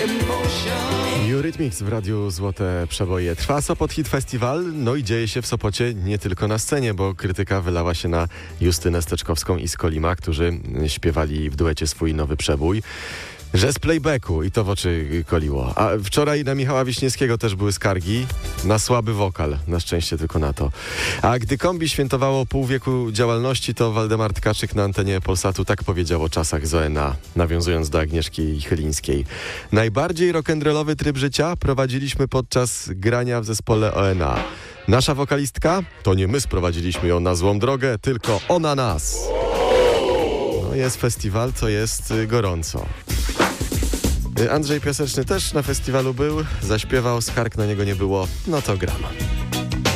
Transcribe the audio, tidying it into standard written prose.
Eurythmics w Radiu Złote Przeboje. Trwa Sopot Hit Festival, no i dzieje się w Sopocie nie tylko na scenie, bo krytyka wylała się na Justynę Steczkowską i Skolima, którzy śpiewali w duecie swój nowy przebój. Że z playbacku i to w oczy koliło. A wczoraj na Michała Wiśniewskiego też były skargi na słaby wokal. Na szczęście tylko na to. A gdy kombi świętowało pół wieku działalności, to Waldemar Tkaczyk na antenie Polsatu tak powiedział o czasach z ONA, nawiązując do Agnieszki Chylińskiej. Najbardziej rock'n'rollowy tryb życia prowadziliśmy podczas grania w zespole ONA. Nasza wokalistka? To nie my sprowadziliśmy ją na złą drogę, tylko ona nas. No jest festiwal, to jest gorąco. Andrzej Piaseczny też na festiwalu był, zaśpiewał, skarg na niego nie było, no to gramy.